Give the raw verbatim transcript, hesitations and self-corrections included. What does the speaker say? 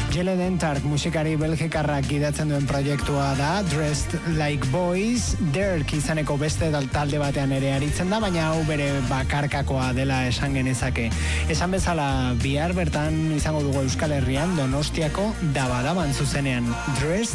Jelle Dentart musikari belgikarrak gidatzen duen proiektua da, Dressed Like Boys. Dirk izaneko beste talde batean ere aritzen da, baina hau bere bakarkakoa dela esan genezake. Esan bezala bihar bertan izango dugu Euskal Herrian Donostiako Dabadaban zuzenean. Dressed